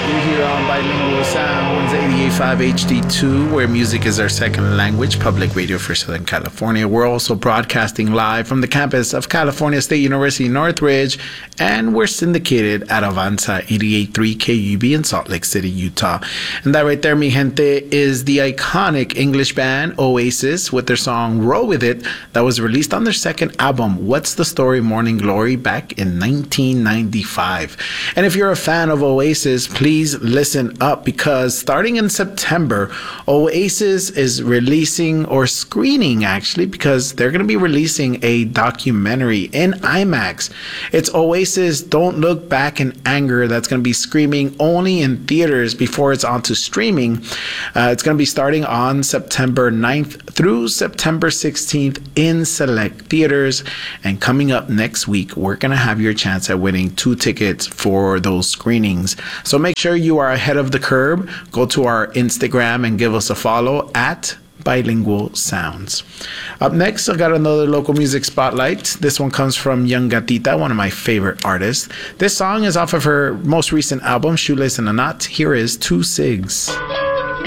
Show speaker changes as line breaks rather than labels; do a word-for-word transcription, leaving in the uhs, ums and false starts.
We're here on Bilingual Sounds eighty-eight point five H D two, where music is our second language, public radio for Southern California. We're also broadcasting live from the campus of California State University, Northridge, and we're syndicated at Avanza eighty-eight point three K U B in Salt Lake City, Utah. And that right there, mi gente, is the iconic English band Oasis with their song Roll With It that was released on their second album, What's the Story, Morning Glory, back in nineteen ninety-five. And if you're a fan of Oasis, please listen up, because starting in September, Oasis is releasing, or screening actually, because they're going to be releasing a documentary in IMAX. It's Oasis Don't Look Back in Anger that's going to be screaming only in theaters before it's onto streaming. Uh, it's going to be starting on September ninth through September sixteenth in select theaters. And coming up next week, we're going to have your chance at winning two tickets for those screenings. So make sure you are ahead of the curve. Go to our Instagram and give us a follow at Bilingual Sounds. Up next, I got another local music spotlight. This one comes from Young Gatita, one of my favorite artists. This song is off of her most recent album, Shoelace and a Knot. Here is Two Cigs.